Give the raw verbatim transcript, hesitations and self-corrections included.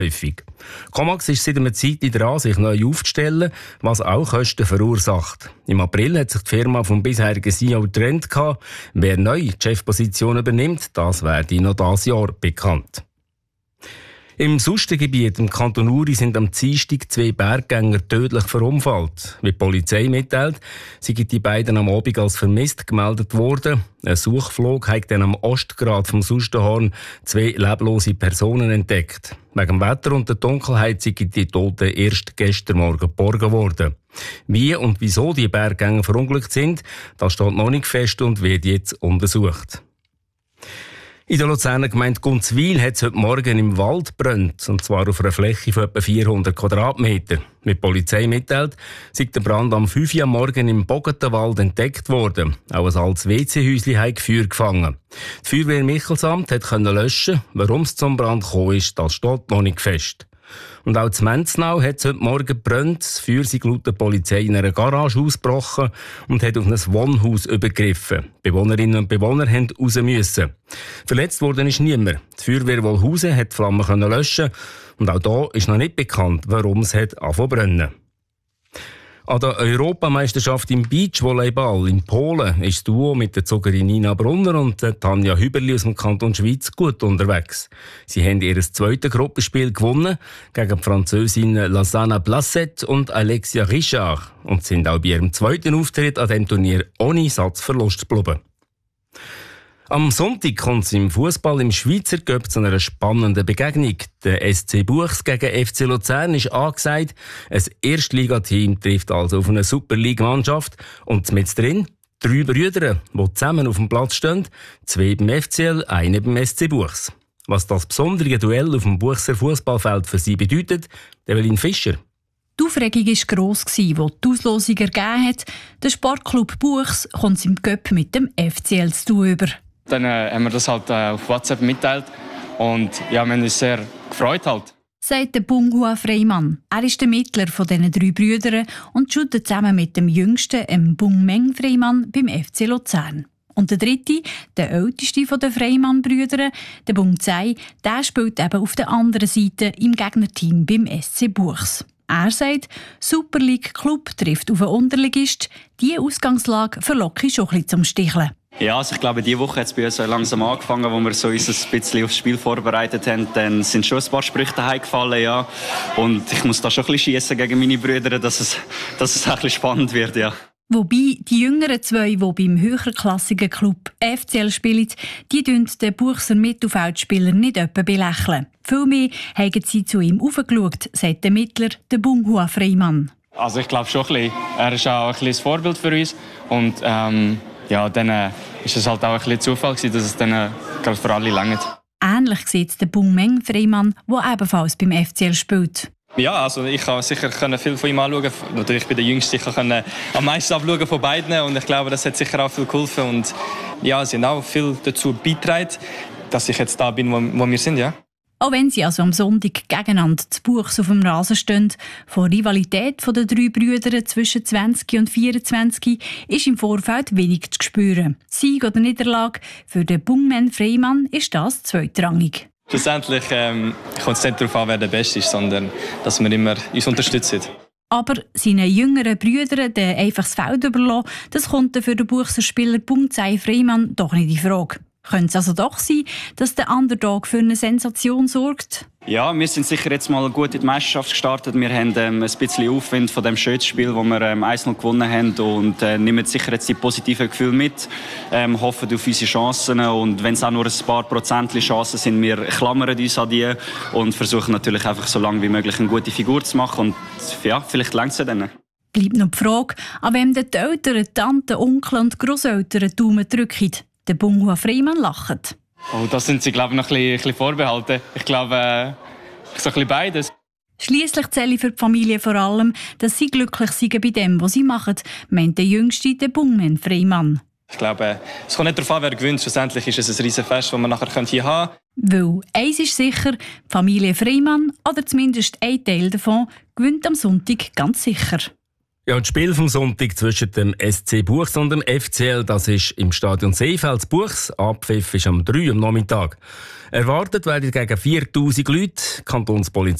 häufig. Comax ist seit einer Zeit in der Ansicht, neu aufzustellen, was auch Kosten verursacht. Im April hat sich die Firma vom bisherigen C E O getrennt. Wer neu die Chefposition übernimmt, das werde noch dieses Jahr bekannt. Im Sustengebiet im Kanton Uri sind am Dienstag zwei Berggänger tödlich verunfallt. Wie die Polizei mitteilt, sind die beiden am Abend als vermisst gemeldet worden. Ein Suchflug hat dann am Ostgrat vom Sustenhorn zwei leblose Personen entdeckt. Wegen dem Wetter und der Dunkelheit sind die Toten erst gestern Morgen geborgen worden. Wie und wieso die Berggänger verunglückt sind, das steht noch nicht fest und wird jetzt untersucht. In der Luzerner Gemeinde Gunzwil hat es heute Morgen im Wald gebrannt, und zwar auf einer Fläche von etwa vierhundert Quadratmeter. Wie die Polizei mitteilt, ist der Brand am fünf Uhr am Morgen im Bogentenwald entdeckt worden. Auch ein altes W C-Häuschen hat Feuer gefangen. Die Feuerwehr Michelsamt konnte löschen. Warum es zum Brand gekommen ist, das steht noch nicht fest. Und auch in Menznau hat es heute Morgen gebrannt. Das Feuer sei laut der Polizei in einer Garage ausgebrochen und hat auf ein Wohnhaus übergriffen. Bewohnerinnen und Bewohner mussten raus müssen. Verletzt worden ist niemand. Die Feuerwehr Wolhausen hat die Flammen löschen. Und auch da ist noch nicht bekannt, warum es angefangen zu brennen. An der Europameisterschaft im Beachvolleyball in Polen ist das Duo mit der Zogerin Nina Brunner und der Tanja Hüberli aus dem Kanton Schweiz gut unterwegs. Sie haben ihr zweites Gruppenspiel gewonnen gegen die Französinnen Lasana Blasset und Alexia Richard und sind auch bei ihrem zweiten Auftritt an diesem Turnier ohne Satzverlust geblieben. Am Sonntag kommt es im Fußball im Schweizer Cup zu einer spannenden Begegnung. Der S C Buchs gegen F C Luzern ist angesagt. Ein Erstligateam trifft also auf eine Superliga-Mannschaft. Und mit drin drei Brüder, die zusammen auf dem Platz stehen. Zwei beim F C L, einer beim S C Buchs. Was das besondere Duell auf dem Buchser Fußballfeld für sie bedeutet, Evelyn Fischer. Die Aufregung war gross, als die Auslosung ergeben hat. Der Sportclub Buchs kommt es im Cup mit dem F C L zu tun über. Dann äh, haben wir das halt äh, auf WhatsApp mitteilt und ja, wir haben uns sehr gefreut halt. Sagt der Bunghua Freimann. Er ist der Mittler von diesen drei Brüdern und shootet zusammen mit dem Jüngsten, dem Bung Meng Freimann, beim F C Luzern. Und der Dritte, der älteste der Freimann-Brüder, der Bung Zai, der spielt eben auf der anderen Seite im Gegnerteam beim S C Buchs. Er sagt, Super League Club trifft auf einen Unterligist. Diese Ausgangslage verlockt schon ein bisschen zum Sticheln. Ja, also ich glaube, diese Woche hat es bei uns langsam angefangen, wo wir so uns ein bisschen aufs Spiel vorbereitet haben. Dann sind schon ein paar Sprüche daheim gefallen, ja. Und ich muss da schon ein bisschen schiessen gegen meine Brüder, dass es, dass es ein bisschen spannend wird, ja. Wobei die jüngeren zwei, die beim höherklassigen Club F C L spielen, die den Buchser Mittelfeldspieler nicht etwa belächeln. Vielmehr haben sie zu ihm aufgeschaut, sagt der Mittler, der Bunghua Freimann. Also ich glaube schon ein bisschen. Er ist auch ein bisschen ein Vorbild für uns. Und ähm, ja, dann äh, ist es halt auch ein bisschen Zufall gewesen, dass es dann äh, gerade für alle reicht. Ähnlich sieht es der Bung Meng Freimann, der ebenfalls beim F C L spielt. Ja, also ich kann sicher viel von ihm anschauen. Natürlich bei den Jüngsten ich kann am meisten abschauen von beiden und ich glaube, das hat sicher auch viel geholfen und ja, sie haben auch viel dazu beigetragen, dass ich jetzt da bin, wo, wo wir sind, ja. Auch wenn sie also am Sonntag gegeneinander zu Buchs auf dem Rasen stehen, von Rivalität der drei Brüder zwischen zwanzig und vierundzwanzig ist im Vorfeld wenig zu spüren. Sieg oder Niederlage für den Bungmen Freimann ist das zweitrangig. Schlussendlich ähm, kommt es nicht darauf an, wer der Beste ist, sondern dass wir immer uns unterstützen. Aber seinen jüngeren Brüdern einfach das Feld überlassen, das kommt für den Buchser Spieler Bungzei Freimann doch nicht in Frage. Könnte es also doch sein, dass der Underdog für eine Sensation sorgt? Ja, wir sind sicher jetzt mal gut in die Meisterschaft gestartet. Wir haben ähm, ein bisschen Aufwind von dem Schützspiel, wo wir ähm, eins null gewonnen haben und äh, nehmen sicher jetzt die positiven Gefühle mit, ähm, hoffen auf unsere Chancen und wenn es auch nur ein paar Prozentchen Chancen sind, wir klammern uns an die und versuchen natürlich einfach so lange wie möglich eine gute Figur zu machen und ja, vielleicht reicht es ja dann. Bleibt noch die Frage, an wem die Eltern, Tanten, Onkel und Grosseltern die Daumen drücken. Der Bunghua Freimann lacht. Oh, das sind sie, glaube ich, noch ein bisschen, ein bisschen vorbehalten. Ich glaube, äh, so ein bisschen beides. Schliesslich zähle für die Familie vor allem, dass sie glücklich sind bei dem, was sie machen, meint der Jüngste, der Bungmen Freimann. Ich glaube, es kommt nicht darauf an, wer gewinnt. Schlussendlich ist es ein Riesenfest, das wir nachher hier haben können. Weil eins ist sicher, die Familie Freimann, oder zumindest ein Teil davon, gewinnt am Sonntag ganz sicher. Ja, das Spiel vom Sonntag zwischen dem S C Buchs und dem F C L, das ist im Stadion Seefeld Buchs. Abpfiff ist am drei am Nachmittag. Erwartet werden gegen viertausend Leute. Kantonspolizei